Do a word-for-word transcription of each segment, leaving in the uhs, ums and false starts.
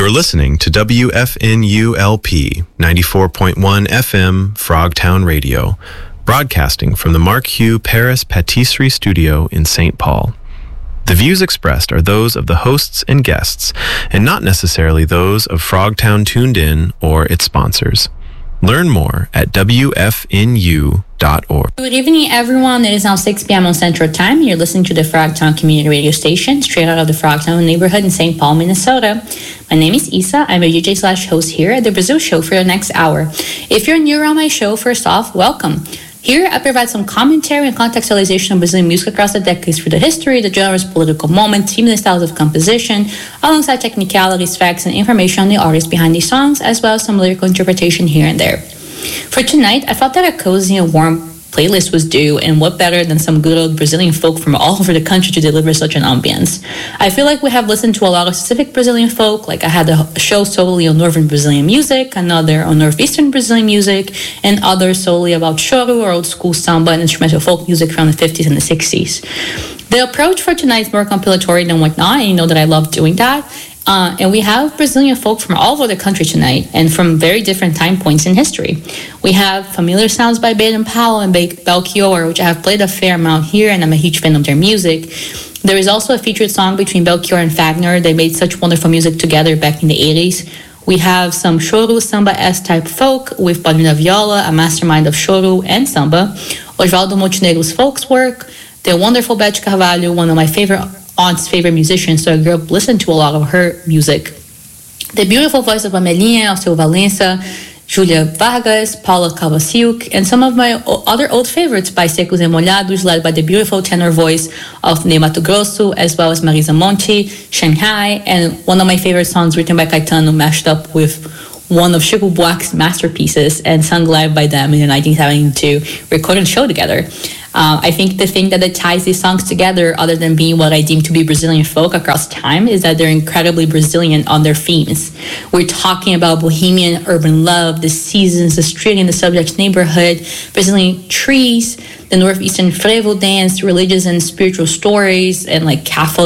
You're listening to W F N U L P ninety-four point one F M Frogtown Radio, broadcasting from the Mark Hugh Paris Patisserie Studio in Saint Paul. The views expressed are those of the hosts and guests, and not necessarily those of Frogtown Tuned In or its sponsors. Learn more at W F N U dot org. Good evening, everyone. It is now six p.m. on Central Time. You're listening to the Frogtown Community Radio Station, straight out of the Frogtown neighborhood in Saint Paul, Minnesota. My name is Isa. I'm a D J slash host here at the Brazil Show for the next hour. If you're new around my show, first off, welcome. Here, I provide some commentary and contextualization of Brazilian music across the decades for the history, the genres, political moments, themes, and styles of composition, alongside technicalities, facts, and information on the artists behind these songs, as well as some lyrical interpretation here and there. For tonight, I thought that a cozy and warm playlist was due, and what better than some good old Brazilian folk from all over the country to deliver such an ambience. I feel like we have listened to a lot of specific Brazilian folk, like I had a show solely on Northern Brazilian music, another on Northeastern Brazilian music, and others solely about choro or old school samba and instrumental folk music from the fifties and the sixties. The approach for tonight is more compilatory than whatnot, and you know that I love doing that. Uh, and we have Brazilian folk from all over the country tonight and from very different time points in history. We have familiar sounds by Baden Powell and Belchior, which I have played a fair amount here, and I'm a huge fan of their music. There is also a featured song between Belchior and Fagner. They made such wonderful music together back in the eighties. We have some choro samba-esque type folk with Paulina Viola, a mastermind of choro and samba. Osvaldo Montenegro's folks work. The wonderful Beth Carvalho, one of my favorite aunt's favorite musicians, so I grew up listening to a lot of her music. The beautiful voice of Amelinha, Alceu Valença, Julia Vargas, Paula Cavacilc, and some of my other old favorites by Secos e Molhados, led by the beautiful tenor voice of Ney Matogrosso, as well as Marisa Monte, Shanghai, and one of my favorite songs written by Caetano, mashed up with one of Chico Buarque's masterpieces and sung live by them in nineteen seventy-two, recorded a show together. Uh, I think the thing that ties these songs together, other than being what I deem to be Brazilian folk across time, is that they're incredibly Brazilian on their themes. We're talking about bohemian urban love, the seasons, the street and the subject's neighborhood, Brazilian trees, the Northeastern frevo dance, religious and spiritual stories, and like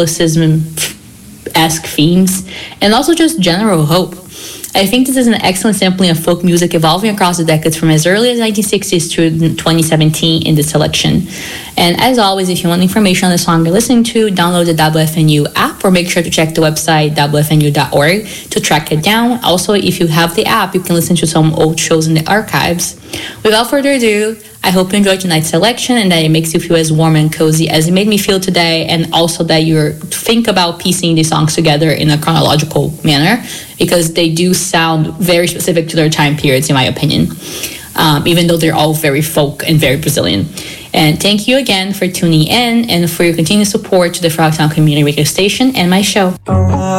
Catholicism-esque themes, and also just general hope. I think this is an excellent sampling of folk music evolving across the decades from as early as nineteen sixties to twenty seventeen in this selection. And as always, if you want information on the song you're listening to, download the W F N U app or make sure to check the website W F N U dot org to track it down. Also, if you have the app, you can listen to some old shows in the archives. Without further ado, I hope you enjoyed tonight's selection and that it makes you feel as warm and cozy as it made me feel today, and also that you think about piecing these songs together in a chronological manner, because they do sound very specific to their time periods, in my opinion, um, even though they're all very folk and very Brazilian. And thank you again for tuning in and for your continued support to the Frogtown Community Radio Station and my show.